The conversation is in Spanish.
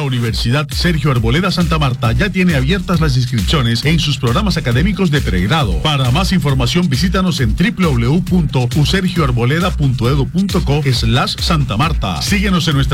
Universidad Sergio Arboleda Santa Marta ya tiene abiertas las inscripciones en sus programas académicos de pregrado. Para más información visítanos en www.usergioarboleda.edu.co/Santa Marta. Síguenos en nuestra